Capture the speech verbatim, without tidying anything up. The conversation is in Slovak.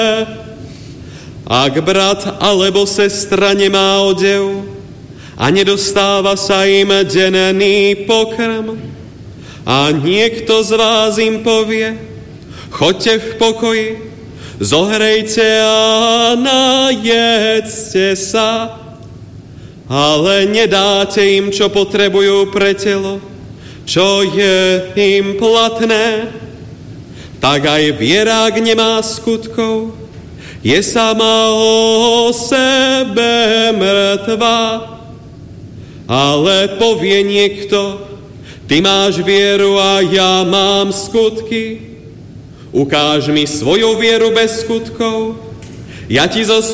Ak brat alebo sestra nemá odev a nedostáva sa im denný pokrm a niekto z vás im povie, choďte v pokoji, zohrejte a najedzte sa, ale nedáte im, čo potrebujú pre telo, čo je im platné, tak aj viera, ak nemá skutkov, je sama o sebe mŕtva. Ale povie niekto, ty máš vieru a ja mám skutky. Ukáž mi svoju vieru bez skutkov, ja ti zo